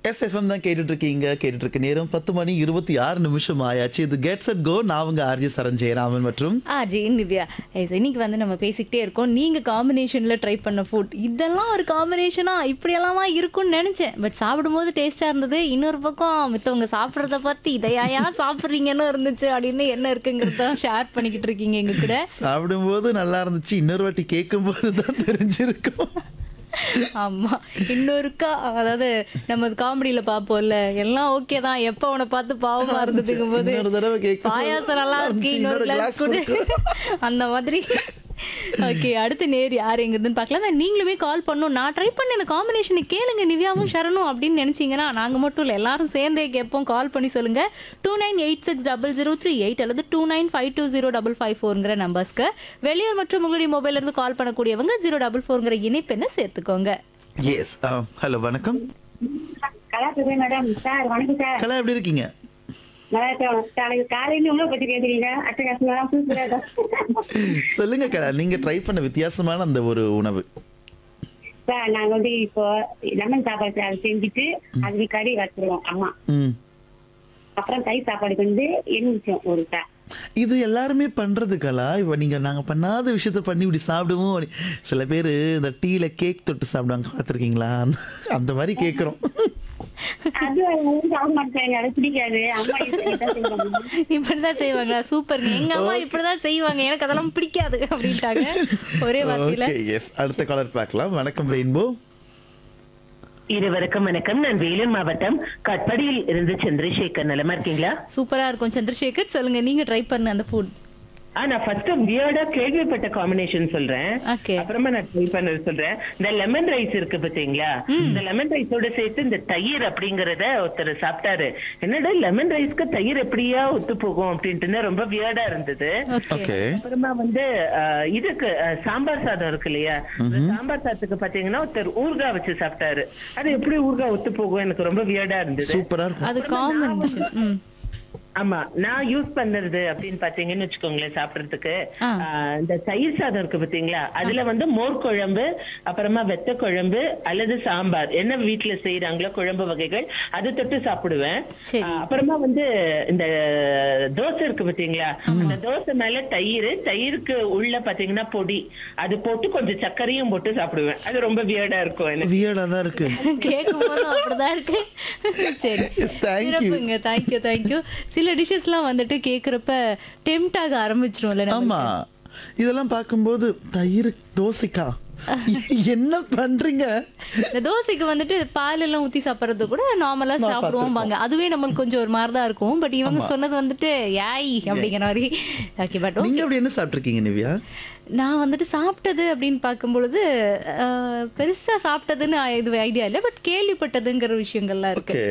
SFM தான் கேட்டுட்டு இருக்க நேரம் 10:26 ஆயாச்சு. இது கெட்ஸ் அட் கோ. நான் உங்க ஆர்ஜி சரண் ஜெயராமன் மற்றும் ஜெயின் திவ்யா. இன்னைக்கு வந்து நம்ம பேசிக்கிட்டே இருக்கோம். நீங்க காம்பினேஷன்ல ட்ரை பண்ண ஃபுட் இதெல்லாம் ஒரு காம்பினேஷனா இப்படியெல்லாமா இருக்கும்னு நினைச்சேன். பட் சாப்பிடும்போது டேஸ்டா இருந்தது. இன்னொரு பக்கம் மித்தவங்க சாப்பிட்றத பத்தி இதையா சாப்பிட்றீங்கன்னு இருந்துச்சு அப்படின்னு என்ன இருக்குங்கிறத ஷேர் பண்ணிக்கிட்டு இருக்கீங்க எங்க கூட. சாப்பிடும்போது நல்லா இருந்துச்சு, இன்னொரு வாட்டி கேட்கும்போது தான் தெரிஞ்சிருக்கும். ஆமா, இன்னொருக்கா அதாவது நம்ம காமெடியில பாப்போம்ல, எல்லாம் ஓகே தான், எப்ப உன பார்த்து பாவமா இருந்துச்சுக்கும் போது இன்னொரு தடவை கேட்கும் பாயாசம் நல்லா இருக்கு இன்னொரு கிளாஸ் கொடு அந்த மாதிரி. ஓகே, அடுத்த நேர் யார் எங்குதுன்னு பார்க்கலாம். நீங்களுமே கால் பண்ணும், நான் ட்ரை பண்ண இந்த காம்பினேஷனை கேளுங்க நிவ்யாவும் ஷரணும் அப்படின்னு நினைச்சீங்கன்னா நாங்க மட்டும் இல்லை எல்லாரும் சேர்ந்தே கேட்போம். கால் பண்ணி சொல்லுங்க 29860038 அல்லது 29520554 நம்பர்ஸ்க்கு. வெளியூர் மற்றும் உங்களுடைய மொபைல்ல இருந்து கால் பண்ணக்கூடியவங்க 044 இணைப்பெண்ணை சேர்த்துக்கோங்க. எஸ். ஹலோ, வணக்கம். கலா சுரே மேடம். சார் வணக்கம் சார். கலா, எப்படி இருக்கீங்க? நல்லா இருக்கேன். காலையில உங்களை பத்தி கேட்குறீங்க. அட்டகாசமா சூப்பரா இருக்கும். சொல்லுங்க கலா, நீங்க ட்ரை பண்ண வித்தியாசமான அந்த ஒரு உணவு. சார் நாங்க வந்து இப்போ லெமன் சாப்பாடு செஞ்சுட்டு அதுக்கு கறி வச்சிருவோம். ஆமா, அப்புறம் கை சாப்பாடுக்கு வந்து எலுமிச்சம் ஒரு சார். இது எல்லாருமே பண்றது கலா. இப்போ நாங்க பண்ணாத விஷயத்த பண்ணி இப்படி சாப்பிடுவோம். சில பேர் இந்த டீல கேக் தொட்டு சாப்பிடுவாங்க, பார்த்துருக்கீங்களா? அந்த மாதிரி கேட்குறோம். அது சாப்பிட மாட்டாங்க, அது பிடிக்காது. அம்மா இப்படிதான் செய்வாங்களா? சூப்பர், எங்க அம்மா இப்படிதான் செய்வாங்க, எனக்கு அதெல்லாம் பிடிக்காது அப்படின்ட்டாங்க ஒரே வார்த்தையில. எஸ், அடுத்த காலர் பார்க்கலாம். வணக்கம் ரெயின்போ. இருவருக்கும் வணக்கம். நான் வேலூர் மாவட்டம் கட்படியில் இருந்து சந்திரசேகர். நலமா இருக்கீங்களா? சூப்பரா இருக்கும் சந்திரசேகர். சொல்லுங்க, நீங்க ட்ரை பண்ண அந்த ஃபுட். நான் ஃபர்ஸ்ட் வியர்டா கேள்விப்பட்ட காம்பினேஷன் சொல்றேன். ஓகே, அப்புறமா நான் ட்ரை பண்ணது சொல்றேன். இந்த லெமன் ரைஸ் இருக்கு பாத்தீங்களா, இந்த லெமன் ரைஸோட சேர்த்து இந்த தயிர் அப்படிங்கறத ஒருத்தர் சாப்பிட்டாரு. என்னடா லெமன் ரைஸ்க்கு தயிர் எப்படியா ஒத்து போகும் அப்படின்ட்டு ரொம்ப வியர்டா இருந்தது. ஓகே. அப்புறமா வந்து இதுக்கு சாம்பார் சாதம் இருக்கு இல்லையா, சாம்பார் சாதத்துக்கு பாத்தீங்கன்னா ஒருத்தர் ஊறுகாய் வச்சு சாப்பிட்டாரு. அது எப்படி ஊறுகாய் ஒத்து போகும், எனக்கு ரொம்ப வியர்டா இருந்தது. சூப்பரா இருக்கும். அது காம்பினேஷன். ஆமா, நான் யூஸ் பண்றது அப்படின்னு பாத்தீங்கன்னு வச்சுக்கோங்களேன், சாப்பிடறதுக்கு இந்த தயிர் சாதம் இருக்கு பாத்தீங்களா, அதுல வந்து மோர் குழம்பு, அப்புறமா வெத்த குழம்பு அல்லது சாம்பார், என்ன வீட்டுல செய்யறாங்களோ குழம்பு வகைகள், அது தொட்டு சாப்பிடுவேன். அப்புறமா வந்து இந்த தோசை இருக்கு பாத்தீங்களா, அந்த தோசை மேல தயிருக்கு உள்ள பாத்தீங்கன்னா பொடி, அது போட்டு கொஞ்சம் சர்க்கரையும் போட்டு சாப்பிடுவேன். அது ரொம்ப வியர்டா இருக்கும். எனக்கு வியர்டா தான் இருக்கு. கேட்கும் போது அப்படிதான் இருக்கு. சரி, சிறப்புங்க. Thank you thank you. சில டிஷஸ்லாம் வந்துட்டு கேக்குறப்ப டெம்ட் ஆக ஆரம்பிச்சிரும்ல. ஆமா, இதெல்லாம் பார்க்கும்போது தயிர் தோசைக்கா என்ன பண்றீங்க? இந்த தோசைக்கு வந்துட்டு பால் எல்லாம் ஊத்தி சாப்பிடுறது கூட நார்மலா சாப்பிடுவோம். அதுவே நம்மளுக்கு கொஞ்சம் ஒரு மாதிரிதான் இருக்கும். பட் இவங்க சொன்னது வந்துட்டு யாய் அப்படிங்கிற மாதிரி. ஓகே, பட் நீங்க அப்படி என்ன சாப்பிட்டுருக்கீங்க நிவ்யா? நான் வந்துட்டு சாப்பிட்டது அப்படின்னு பார்க்கும்பொழுது பெருசா சாப்பிட்டதுன்னு இது ஐடியா இல்லை. பட் கேள்விப்பட்டதுங்கிற விஷயங்கள்லாம் இருக்கு.